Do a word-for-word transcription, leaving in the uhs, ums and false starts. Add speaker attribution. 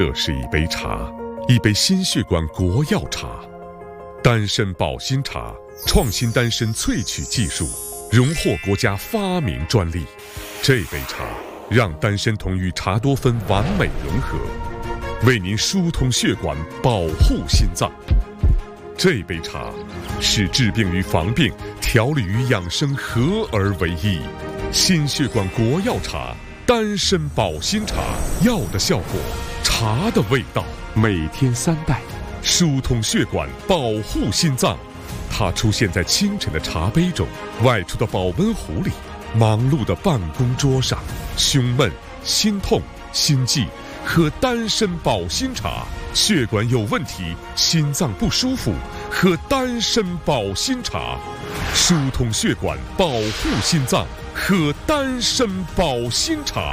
Speaker 1: 这是一杯茶，一杯心血管国药茶。丹参保心茶创新丹参萃取技术，荣获国家发明专利。这杯茶让丹参酮与茶多酚完美融合，为您疏通血管，保护心脏。这杯茶是治病与防病、调理与养生合而为一。心血管国药茶，丹参保心茶，药的效果，茶的味道。每天三袋，疏通血管，保护心脏。它出现在清晨的茶杯中，外出的保温壶里，忙碌的办公桌上。胸闷、心痛、心悸，喝丹参保心茶。血管有问题，心脏不舒服，喝丹参保心茶。疏通血管，保护心脏，喝丹参保心茶。